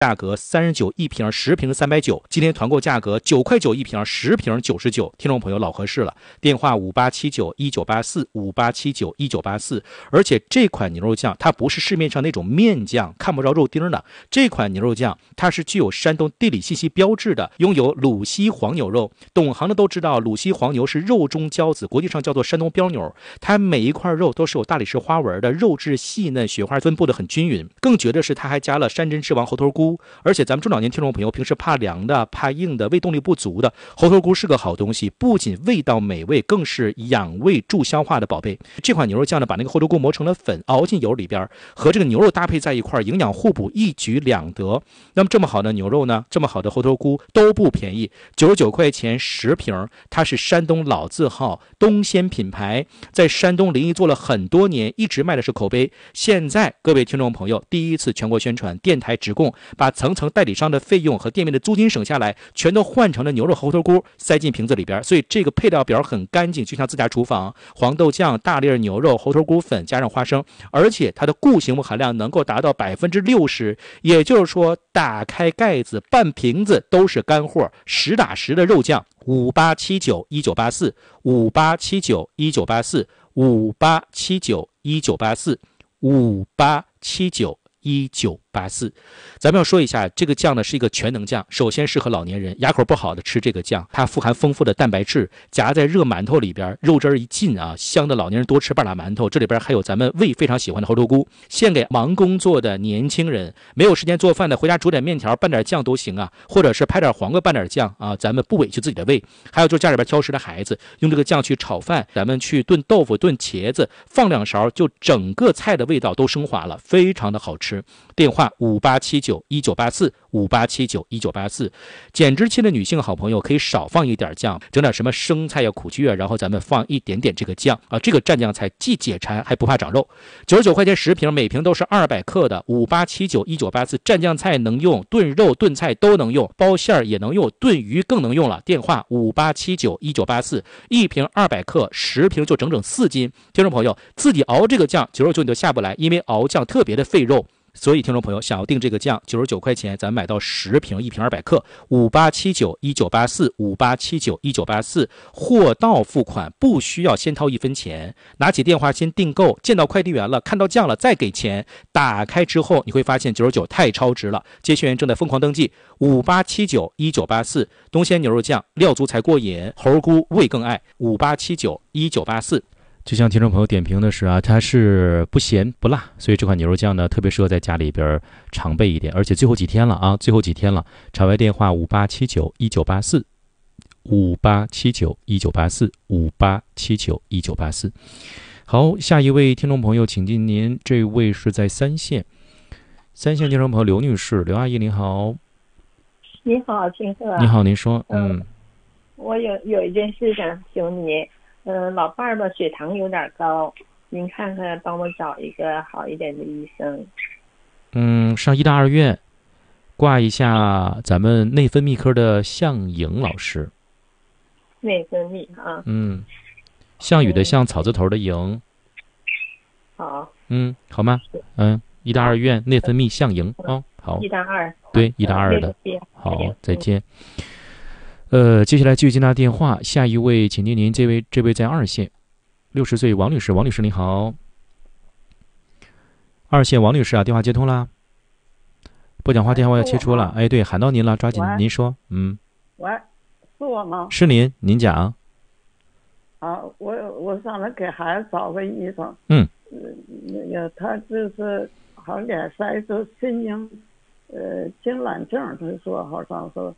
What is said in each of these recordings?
价格39一瓶，10瓶390，今天团购价格9块9一瓶，10瓶99，听众朋友老合适了。电话58791984，58791984。而且这款牛肉酱它不是市面上那种面酱，看不着肉丁的，这款牛肉酱它是具有山东地理信息标志的，拥有鲁西黄牛肉。懂行的都知道，鲁西黄牛是肉中骄子，国际上叫做山东标牛，它每一块肉都是有大理石花纹的，肉质细嫩，雪花分布的很均匀。更绝的是它还加了山珍之王猴头菇，而且咱们中老年听众朋友平时怕凉的、怕硬的、胃动力不足的，猴头菇是个好东西，不仅味道美味，更是养胃助消化的宝贝。这款牛肉酱呢，把那个猴头菇磨成了粉，熬进油里边，和这个牛肉搭配在一块，营养互补，一举两得。那么这么好的牛肉呢，这么好的猴头菇都不便宜，99块钱10瓶，它是山东老字号东鲜品牌，在山东临沂做了很多年，一直卖的是口碑。现在各位听众朋友第一次全国宣传，电台直供，把层层代理商的费用和店面的租金省下来，全都换成了牛肉猴头菇，塞进瓶子里边。所以这个配料表很干净，就像自家厨房，黄豆酱、大粒牛肉、猴头菇粉加上花生，而且它的固形物含量能够达到60%，也就是说打开盖子半瓶子都是干货，实打实的肉酱。58791984，58791984，58791984，咱们要说一下，这个酱呢是一个全能酱，首先适合老年人，牙口不好的吃这个酱，它富含丰富的蛋白质，夹在热馒头里边，肉汁一进啊，香的老年人多吃半拉馒头。这里边还有咱们胃非常喜欢的猴头菇，献给忙工作的年轻人，没有时间做饭的，回家煮点面条拌点酱都行啊，或者是拍点黄瓜拌点酱啊，咱们不委屈自己的胃。还有就是家里边挑食的孩子，用这个酱去炒饭，咱们去炖豆腐、炖茄子，放2勺，就整个菜的味道都升华了，非常的好吃。电话58791984，58791984。减脂期的女性好朋友可以少放一点酱，整点什么生菜呀、苦苣啊，然后咱们放一点点这个酱啊，这个蘸酱菜既解馋还不怕长肉。99块钱10瓶，每瓶都是200克的。58791984蘸酱菜能用，炖肉炖菜都能用，包馅也能用，炖鱼更能用了。电话58791984，一瓶200克，10瓶就整整4斤。听众朋友自己熬这个酱，99你都下不来，因为熬酱特别的费肉。所以听众朋友想要订这个酱，99块钱咱买到10瓶，一瓶200克，58791984，58791984，货到付款，不需要先掏1分钱，拿起电话先订购，见到快递员了，看到酱了再给钱，打开之后你会发现99太超值了。接线员正在疯狂登记，58791984，东鲜牛肉酱料足才过瘾，猴菇味更爱，58791984。就像听众朋友点评的是啊，它是不咸不辣，所以这款牛肉酱呢特别适合在家里边常备一点。而且最后几天了啊，最后几天了，场外电话58791984，58791984，58791984。好，下一位听众朋友请进您，这位是在三线听众朋友刘女士，刘阿姨您好。 你好，金鹤。 你好，您说。 我有一件事想求你。老伴儿吧血糖有点高，您看看帮我找一个好一点的医生。 上医大二院挂一下咱们内分泌科的向颖老师。 内分泌啊。 项羽的项，草字头的颖。 好。 好吗？医大二院内分泌向颖啊。好。 医大2。 对，医大2的。好，再见。接下来继续接拿电话，下一位请接您，这位在2线，60岁王女士，王女士你好。2线王女士啊，电话接通了，不讲话电话要切出了。哎，对，喊到您了，抓紧您说。 喂，是我吗？ 是您讲。 我想着给孩子找个医生。那个他就是好像脸塞就心经痉挛症，他说好像是。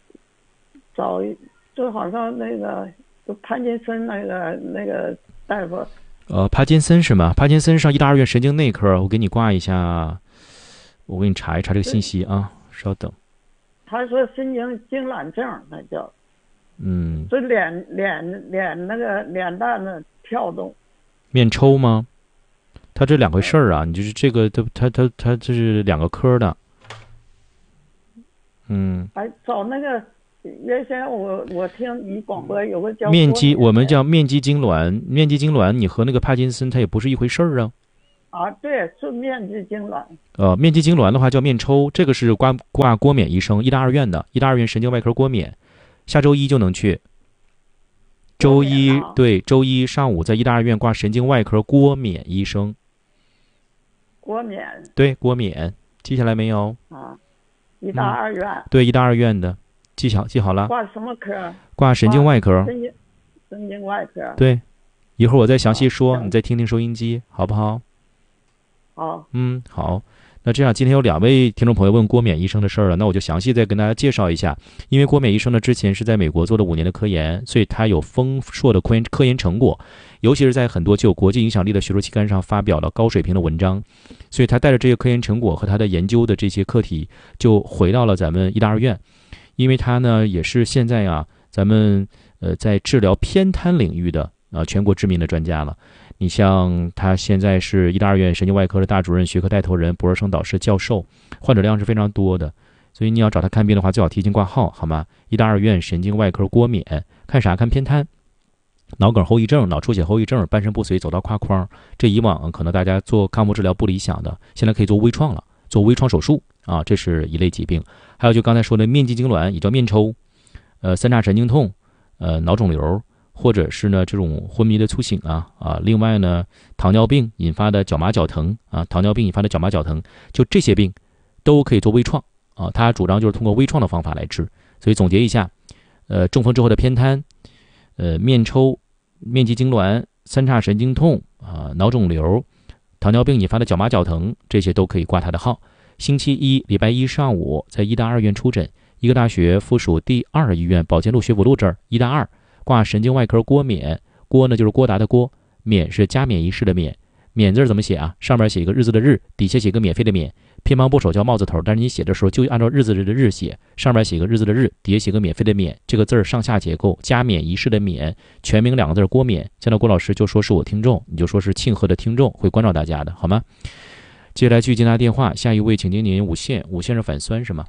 就好像那个就帕金森那个大夫。 帕金森是吗？帕金森上医大二院神经内科，我给你挂一下，我给你查一查这个信息啊，稍等。 他说心经痉挛症，那叫。就脸那个脸蛋的跳动。 面抽吗？他这2回事啊，你就是这个他这是2个科的。 找那个。原先我听你广播有个叫我们叫面积痉挛，你和那个帕金森它也不是一回事啊。 啊，对，是面积痉挛。 面积痉挛的话叫面抽，这个是挂郭冕医生，医大二院的，医大二院神经外科郭冕，下周一就能去。周一对，周一上午在医大二院挂神经外科郭冕医生。 郭冕。对， 郭冕，记下来没有？ 啊，医大二院。 对，医大二院的，记好了。 挂什么科？ 挂神经外科。 神经外科。 对，一会儿我再详细说，你再听听收音机，好不好？ 好。 好。那这样，今天有2位听众朋友问郭冕医生的事儿了，那我就详细再跟大家介绍一下。因为郭冕医生呢，之前是在美国做了5年的科研，所以他有丰硕的科研成果，尤其是在很多具有国际影响力的学术期刊上发表了高水平的文章，所以他带着这些科研成果和他的研究的这些课题，就回到了咱们医大二院。因为他呢，也是现在啊，咱们在治疗偏瘫领域的全国知名的专家了。你像他现在是医大二院神经外科的大主任、学科带头人、博士生导师、教授，患者量是非常多的，所以你要找他看病的话，最好提前挂号，好吗？医大二院神经外科郭冕，看啥？看偏瘫、脑梗后遗症、脑出血后遗症、半身不遂、走道跨框，这以往可能大家做康复治疗不理想的，现在可以做微创了，做微创手术啊，这是一类疾病。还有就刚才说的面积痉挛，也叫面抽，三叉神经痛，脑肿瘤。或者是呢这种昏迷的粗醒另外呢糖尿病引发的脚麻脚疼就这些病都可以做微创他主张就是通过微创的方法来治。所以总结一下，中风之后的偏瘫，面抽、面积痉挛、三叉神经痛脑肿瘤、糖尿病引发的脚麻脚疼，这些都可以挂他的号。星期一礼拜一上午在医大二院出诊，医科大学附属第2医院保健路学府路这儿，医大2挂神经外科郭冕，郭呢就是郭达的郭，冕是加冕仪式的冕，冕字怎么写啊？上面写一个日字的日，底下写一个免费的免，偏旁部首叫帽字头，但是你写的时候就按照日字的日写，上面写个日字的日，底下写个免费的免，这个字上下结构，加冕仪式的冕，全名2个字郭冕。见到郭老师就说是我听众，你就说是庆贺的听众，会关照大家的，好吗？接下来继续接他电话，下一位请接您5线，5线是反酸是吗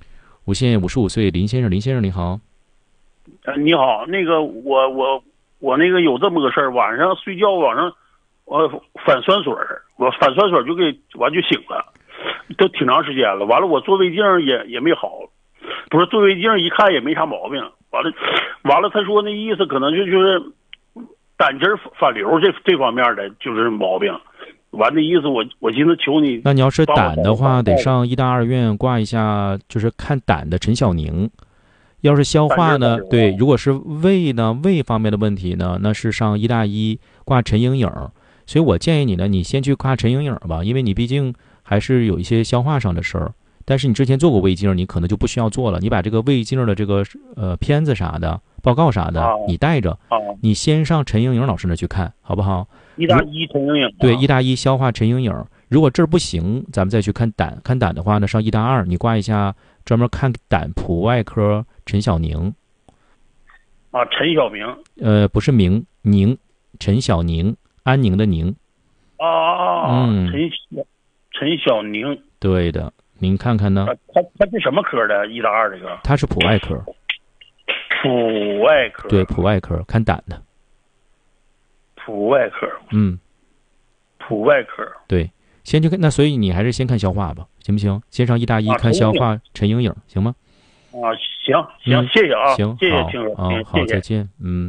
？5线55岁林先生，林先生你好。 你好，那个我那个有这么个事儿，晚上睡觉反酸水，我反酸水就醒了，都挺长时间了。完了我做胃镜也没好，不是做胃镜一看也没啥毛病。完了他说那意思可能就是胆汁反流这方面的就是毛病。完的意思我寻思求你。 那你要是胆的话，得上医大二院挂一下，就是看胆的陈小宁。要是消化呢，对，如果是胃呢，胃方面的问题呢，那是上医大一挂陈莹颖。所以我建议你呢，你先去挂陈莹颖吧，因为你毕竟还是有一些消化上的事儿。但是你之前做过胃镜，你可能就不需要做了。你把这个胃镜的这个片子啥的、报告啥的，你带着，你先上陈莹颖老师那去看，好不好？ 医大一陈莹颖。 对，医大一消化陈莹颖。如果这儿不行，咱们再去看胆。看胆的话呢，上医大二，你挂一下专门看胆普外科陈小宁。 陈小明。 不是明宁，陈小宁，安宁的宁。 陈小宁。 对的，您看看呢？ 他是什么科的？医大二这个？ 他是普外科。 普外科。 对，普外科看胆的。 普外科。普外科。对。 先去看，那所以你还是先看消化吧，行不行？先上医大一看消化陈莹颖，行吗？ 行，谢谢啊， 行， 谢谢听众， 好，再见。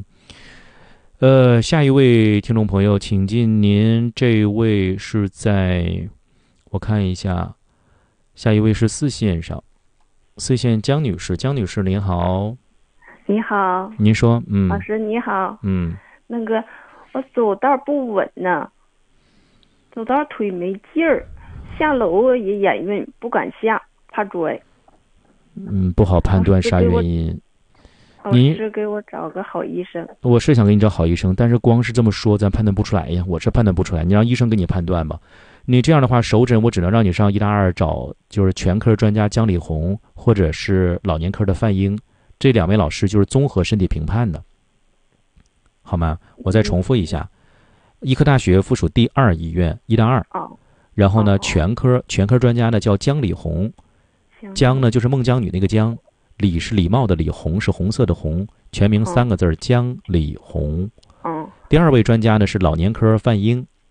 下一位听众朋友，请进您这位是在，我看一下，下一位是4线上，4线江女士，江女士您好。 你好。 您说， 老师你好。那个我走道不稳呢。走道腿没劲儿，下楼也眼晕，不敢下，怕摔。 不好判断啥原因。 老师给我找个好医生。 我是想给你找好医生，但是光是这么说，咱判断不出来呀。我是判断不出来，你让医生给你判断吧。你这样的话，首诊我只能让你上医大二找，就是全科专家姜丽红，或者是老年科的范英，这2位老师就是综合身体评判的，好吗？我再重复一下。医科大学附属第2医院医大二，然后呢，全科专家呢叫姜丽红，姜呢就是孟姜女那个姜，礼是礼貌的礼，红是红色的红，全名3个字姜丽红。第2位专家呢是老年科范英，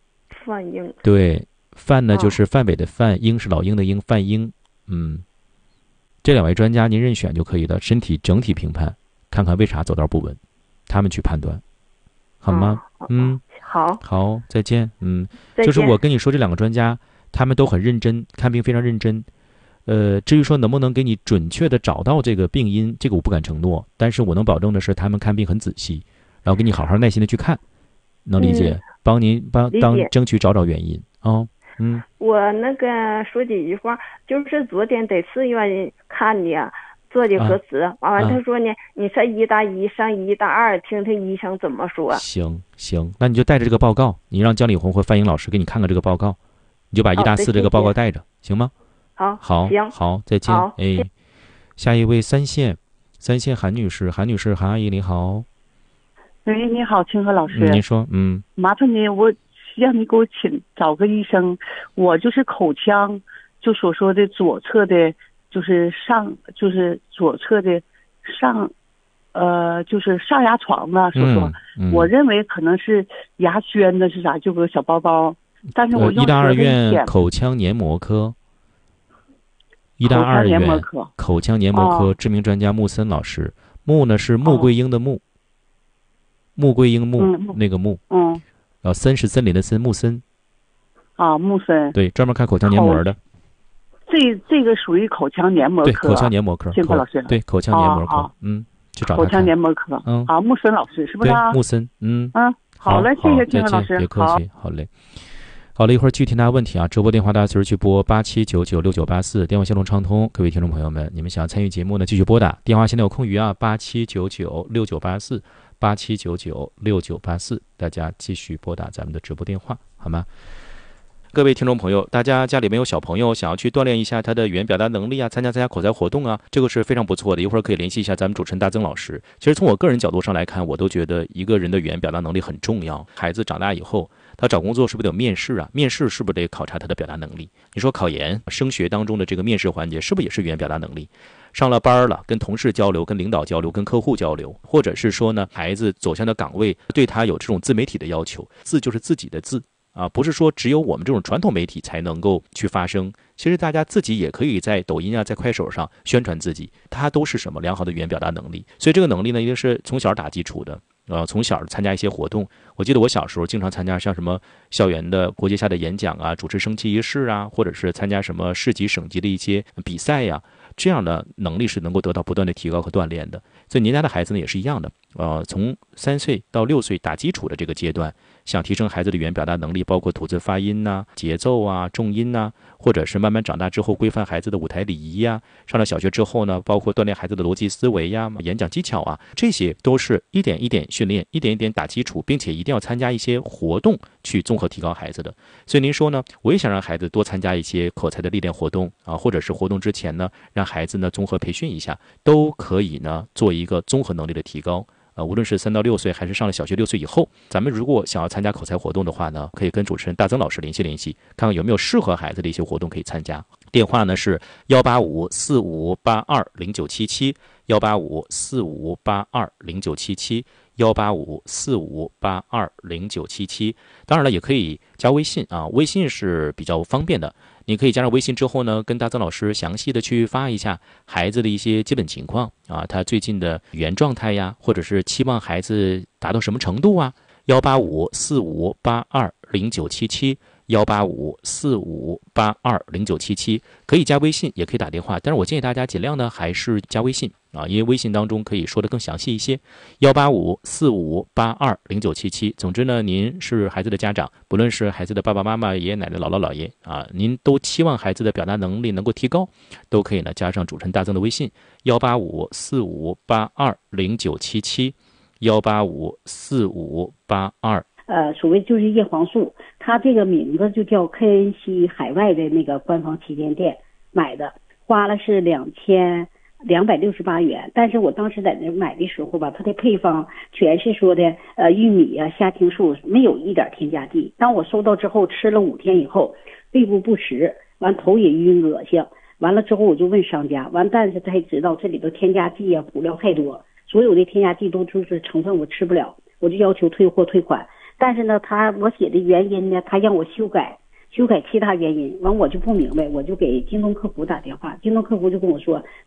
范英。 对，范呢就是范伟的范，英是老鹰的鹰，范英。这2位专家您任选就可以了，身体整体评判，看看为啥走道不稳，他们去判断，好吗？好，再见。就是我跟你说，这2个专家他们都很认真，看病非常认真。至于说能不能给你准确的找到这个病因，这个我不敢承诺，但是我能保证的是他们看病很仔细，然后给你好好耐心的去看，能理解？帮争取找原因啊。 我那个说几句话，就是昨天在4院看的，做的核磁，完他说呢，你上1大1，上1大2，听听医生怎么说。 行，那你就带着这个报告，你让姜丽红或范英老师给你看看这个报告，你就把1大4这个报告带着，行吗？好，再见。下一位三线韩女士，韩阿姨你好。 喂，你好，清河老师。 您说。 麻烦你，我让你给我找个医生，我就是口腔，就所说的左侧的，就是左侧的上，就是上牙床呢，说，我认为可能是牙宣的是啥，就个小包包，但是我用医大2院口腔黏膜科。医大2院口腔黏膜科知名专家穆森老师，穆呢是穆桂英的穆，穆桂英那个穆，然后森是森林的森，穆森。 穆森。 对，专门看口腔黏膜的。 这个属于口腔黏膜科。 对，口腔黏膜科。 辛苦老师。 对，口腔黏膜科。去找他看。 口腔黏膜科。穆森老师是不是？ 对，穆森。 好嘞，谢谢金老师。 别客气，好嘞。好了，一会儿具体答问题啊，直播电话大家随时去拨87996984，电话线路畅通。各位听众朋友们，你们想参与节目呢，继续拨打电话，现在有空余啊，87996984，87996984，大家继续拨打咱们的直播电话，好吗？各位听众朋友，大家家里面有小朋友想要去锻炼一下他的语言表达能力啊，参加口才活动啊，这个是非常不错的。一会儿可以联系一下咱们主持人大曾老师。其实从我个人角度上来看，我都觉得一个人的语言表达能力很重要。孩子长大以后，他找工作是不是得有面试啊？面试是不是得考察他的表达能力？你说考研、升学当中的这个面试环节，是不是也是语言表达能力？上了班了，跟同事交流、跟领导交流、跟客户交流，或者是说呢，孩子走向的岗位对他有这种自媒体的要求，字就是自己的字。不是说只有我们这种传统媒体才能够去发声，其实大家自己也可以在抖音啊，在快手上宣传自己，它都是什么良好的语言表达能力。所以这个能力呢，一定是从小打基础的。从小参加一些活动，我记得我小时候经常参加像什么校园的国际下的演讲啊，主持升旗仪式啊，或者是参加什么市级省级的一些比赛呀，这样的能力是能够得到不断的提高和锻炼的。所以您家的孩子呢也是一样的，从3岁到6岁打基础的这个阶段，想提升孩子的语言表达能力，包括吐字发音呐、节奏啊、重音呐，或者是慢慢长大之后规范孩子的舞台礼仪呀，上了小学之后呢，包括锻炼孩子的逻辑思维呀、演讲技巧啊，这些都是一点一点训练，一点一点打基础，并且一定要参加一些活动去综合提高孩子的。所以您说呢，我也想让孩子多参加一些口才的历练活动啊，或者是活动之前呢，让孩子呢综合培训一下，都可以呢做一个综合能力的提高。无论是3到6岁还是上了小学6岁以后，咱们如果想要参加口才活动的话呢，可以跟主持人大曾老师联系，看看有没有适合孩子的一些活动可以参加。电话呢是18545820977 18545820977 18545820977。当然了，也可以加微信啊，微信是比较方便的。你可以加上微信之后呢，跟大曾老师详细的去发一下孩子的一些基本情况啊，他最近的语言状态呀，或者是期望孩子达到什么程度啊。18545820977 18545820977，可以加微信，也可以打电话，但是我建议大家尽量呢还是加微信啊，因为微信当中可以说的更详细一些。18545820977。总之呢，您是孩子的家长，不论是孩子的爸爸妈妈、爷爷奶奶、姥姥姥爷啊，您都期望孩子的表达能力能够提高，都可以呢加上主持人大曾的微信18545820977 1854582。 所谓就是叶黄素，它这个名字就叫科恩西海外的那个官方旗舰店买的，花了是2268元。但是我当时在那买的时候吧，它的配方全是说的玉米啊、虾青素，没有一点添加剂。当我收到之后，吃了5天以后，胃部不食，完头也晕恶心，完了之后我就问商家，但是才知道这里头添加剂啊、补料太多，所有的添加剂都就是成分我吃不了，我就要求退货退款。 但是呢，我写的原因呢，他让我修改其他原因，完我就不明白，我就给京东客服打电话，京东客服就跟我说